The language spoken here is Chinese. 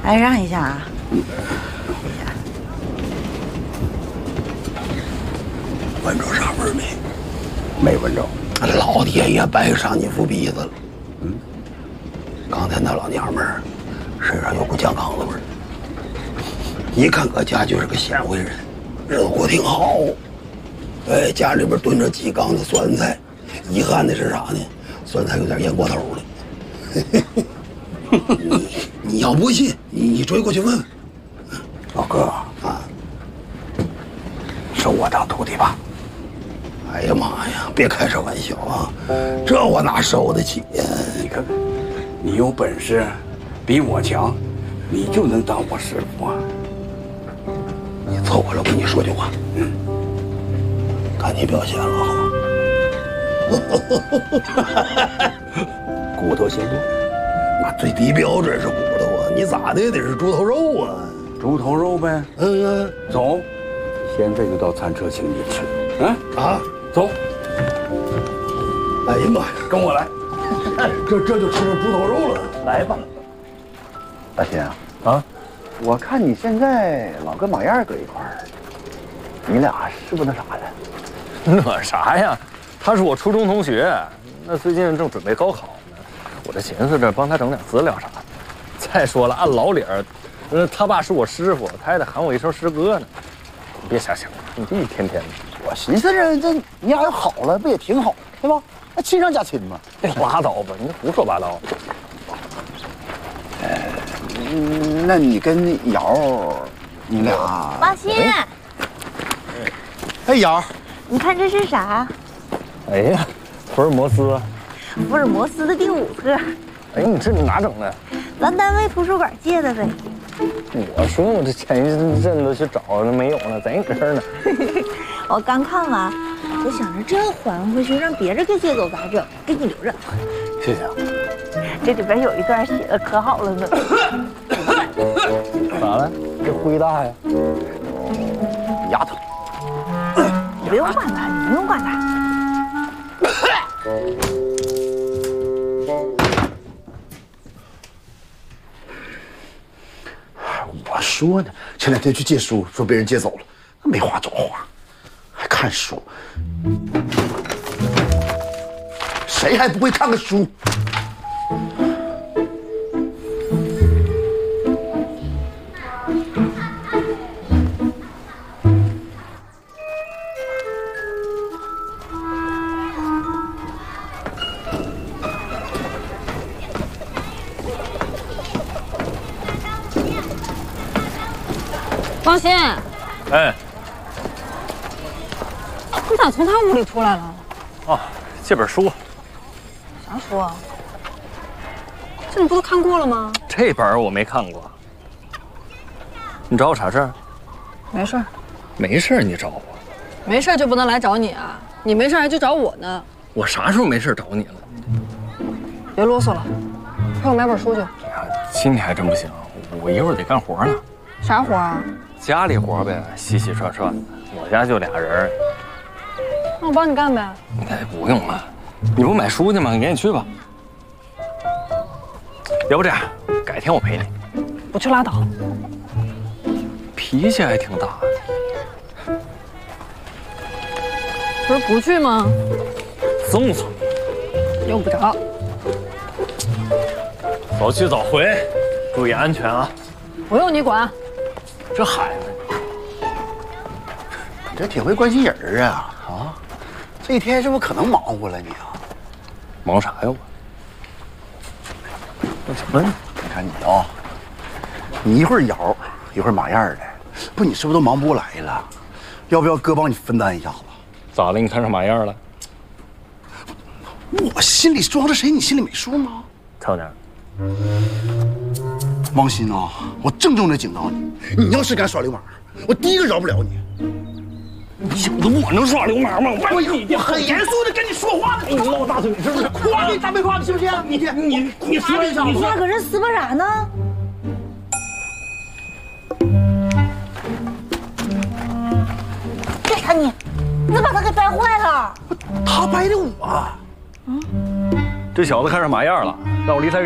哎，让一下啊。 闻着啥味儿没？没闻着。老天爷白上你副鼻子了。刚才那老娘们儿身上有股酱缸子味儿，一看搁家就是个贤惠人，日子过挺好。哎，家里边炖着几缸子酸菜，遗憾的是啥呢？酸菜有点腌过头了。你要不信，你追过去问问。老哥啊，收我当徒弟吧。哎呀妈呀，别开这玩笑啊！这我哪受得起呀？ 你看看，你有本事，比我强，你就能当我师傅啊！ 你凑过来，我跟你说句话。看你表现了哈。骨头嫌多，那最低标准是骨头啊，你咋的也得是猪头肉啊。 猪头肉呗。走，现在就到餐车请你吃。走。 哎呀妈呀，跟我来。这就吃着猪头肉了，来吧。 大新啊，我看你现在老跟马燕搁一块儿，你俩是不那啥呀？ 那啥呀？他是我初中同学，那最近正准备高考呢，我这寻思着帮他整点资料啥的。再说了，按老理儿，他爸是我师傅，他还得喊我一声师哥呢。你别瞎想，你这一天天的。 我寻思着这你俩要好了，不也挺好，对吧？那亲上加亲嘛。 别拉倒吧，你胡说八道。 那你跟瑶，你俩王鑫， 哎，瑶， 你看这是啥？ 哎呀，福尔摩斯。 福尔摩斯的第5册。 哎，你这哪整的？ 咱单位图书馆借的呗。 我说我这前一阵子去找那没有呢，在你这儿呢。 我刚看完，我想着这还回去让别人给借走咋整？给你留着。 谢谢啊。 这里边有一段写的可好了呢。 咋了？这灰大呀？ 牙疼。 你不用管他，你不用管他。 我说呢，前2天去借书，说被人借走了，没话找话，还看书，谁还不会看个书？ 王鑫， 哎， 你咋从他屋里出来了？ 哦，借本书。 啥书啊？这你不都看过了吗？ 这本我没看过。你找我啥事儿？ 没事儿。 没事儿，你找我？ 没事儿就不能来找你啊？你没事还去找我呢？ 我啥时候没事找你了？ 别啰嗦了，陪我买本书去。 哎呀，今天还真不行，我一会儿得干活呢。 啥活啊？ 家里活呗，洗洗涮涮的。我家就俩人。 那我帮你干呗。 哎，不用了，你不买书去吗？你赶紧去吧。要不这样，改天我陪你。 不去拉倒。 脾气还挺大。 不是不去吗？ 送送。 用不着。 早去早回，注意安全啊。 不用你管。 这孩子， 你这挺会关心人啊！啊，这一天是不是可能忙活了你啊？ 忙啥呀我？那什么？ 你看你啊，你一会儿瑶，一会儿马燕的，不，你是不是都忙不过来了？要不要哥帮你分担一下子？ 咋了？你看上马燕了？ 我心里装着谁，你心里没数吗？ 瞧点。 王鑫啊，我郑重的警告你，你要是敢耍流氓，我第一个饶不了你。 你晓得我能耍流氓吗？ 我很严肃的跟你说话呢。 你闹大嘴是不是？ 夸你大没夸你，信不信？你说一声， 你俩搁这撕巴啥呢？别看你，你咋把他给掰坏了？ 他掰的我。 这小子看上马燕了，让我离他